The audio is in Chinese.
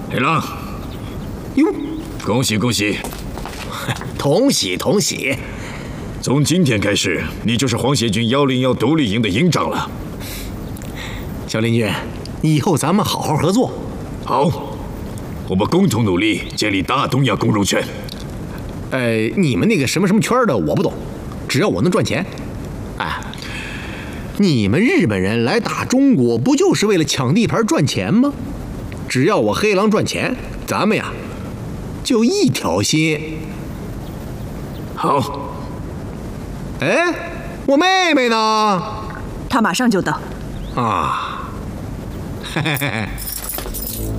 黑狼， 哟， 恭喜恭喜！ 同喜同喜！ 从今天开始，你就是皇协军101独立营的营长了。 小林军，以后咱们好好合作。 好，我们共同努力建立大东亚共荣圈。 你们那个什么什么圈的我不懂，只要我能赚钱。哎，你们日本人来打中国，不就是为了抢地盘赚钱吗？只要我黑狼赚钱，咱们呀就一条心。 好。 哎，我妹妹呢？ 她马上就到。 啊，嘿嘿嘿。